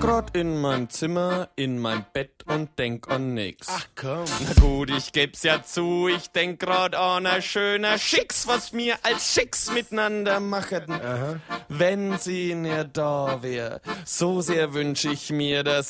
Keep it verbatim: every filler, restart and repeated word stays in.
grad in meinem Zimmer, in meinem Bett und denk an nix. Ach komm. Na gut, ich geb's ja zu, ich denk grad an a schöner Schicks, was mir als Schicks miteinander machen. Aha. Wenn sie näher da wär, so sehr wünsch ich mir, dass